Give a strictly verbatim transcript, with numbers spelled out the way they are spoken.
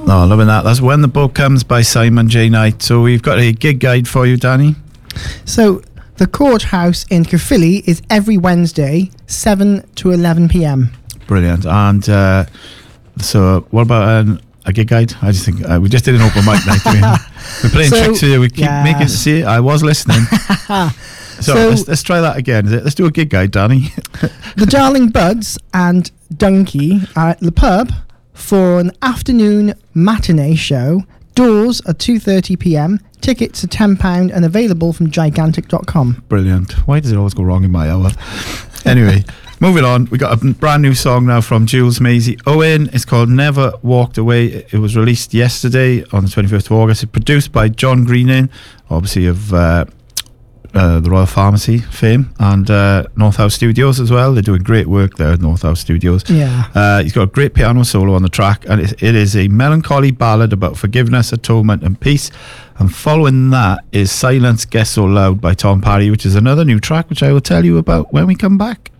Oh, loving that. That's When the Boat Comes by Simon J. Knight. So we've got a gig guide for you, Danny. So the Courthouse in Caerphilly is every Wednesday, seven to eleven p.m. Brilliant. And uh, so what about um, a gig guide? I just think uh, we just did an open mic night. We're playing So, tricks here. We keep yes. making see. I was listening. So, So- let's, let's try that again. Let's do a gig guide, Danny. The Darling Buds and Donkey are at the pub for an afternoon matinee show. Doors are two thirty p.m. Tickets are ten pounds and available from gigantic dot com. Brilliant. Why does it always go wrong in my hour? Anyway, moving on. We got a brand new song now from Jules Maisie Owen. It's called Never Walked Away. It was released yesterday on the twenty-first of August. It's produced by John Greening, obviously of uh, uh, the Royal Pharmacy fame, and uh, North House Studios as well. They're doing great work there at North House Studios. Yeah. Uh, he's got a great piano solo on the track, and it, it is a melancholy ballad about forgiveness, atonement and peace. And following that is Silence Gets So Loud by Tom Parry, which is another new track which I will tell you about when we come back.